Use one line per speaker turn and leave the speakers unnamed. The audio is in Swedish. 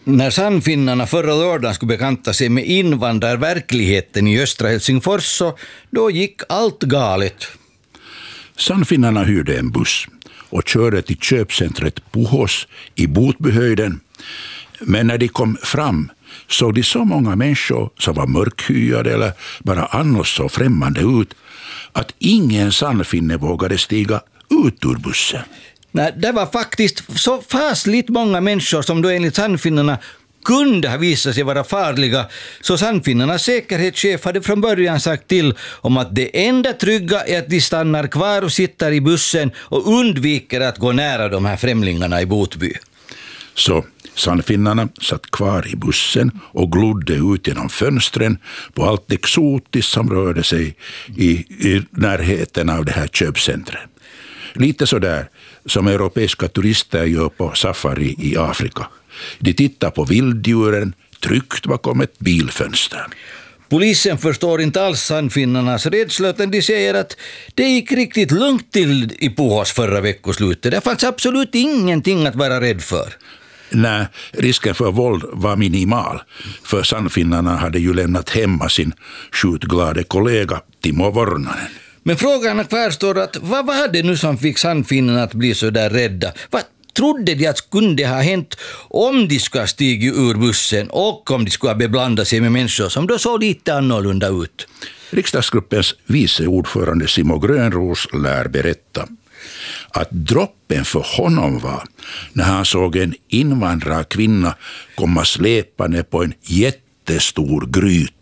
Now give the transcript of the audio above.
När sannfinnarna förra lördagen skulle bekanta sig med invandrarverkligheten i östra Helsingfors så då gick allt galet.
Sannfinnarna hyrde en buss och körde till köpcentret Puhos i Botbyhöjden. Men när de kom fram såg de så många människor som var mörkhyade eller bara annars så främmande ut att ingen sannfinne vågade stiga ut ur bussen.
Nej, det var faktiskt så fasligt många människor som då enligt sannfinnarna kunde ha visat sig vara farliga, så sannfinnarnas säkerhetschef hade från början sagt till om att det enda trygga är att de stannar kvar och sitter i bussen och undviker att gå nära de här främlingarna i Botby.
Så sannfinnarna satt kvar i bussen och glodde ut genom fönstren på allt exotiskt som rörde sig i närheten av det här köpcentret. Lite så där som europeiska turister gör på safari i Afrika. De tittar på vilddjuren tryckt bakom ett bilfönster.
Polisen förstår inte alls sannfinnarnas rädsla, utan de säger att det gick riktigt lugnt till i Puhos förra veckoslutet. Det fanns absolut ingenting att vara rädd för.
Nej, risken för våld var minimal, för sannfinnarna hade ju lämnat hemma sin skjutglade kollega Timo Vornanen.
Men frågan kvarstår att vad var det nu som fick sannfinnarna att bli så där rädda? Vad trodde de att kunde ha hänt om de skulle ha stigit ur bussen och om de skulle ha beblandat sig med människor som då såg lite annorlunda ut?
Riksdagsgruppens vice ordförande Simo Grönros lär berätta att droppen för honom var när han såg en invandrarkvinna komma släpande på en jättestor gryta.